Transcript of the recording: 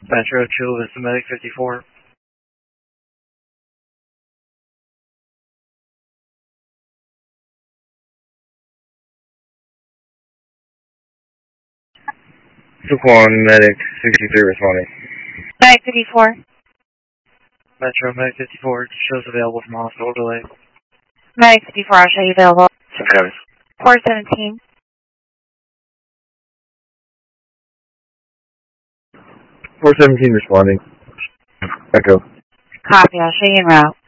Metro Chula Vista Medic 54. Suquan Medic 63 responding. Medic 54. Metro Medic 54 shows available from hospital delay. Medic 54, I'll show you available. Okay. 417. 417 responding. Echo. Copy, I'll show you en route.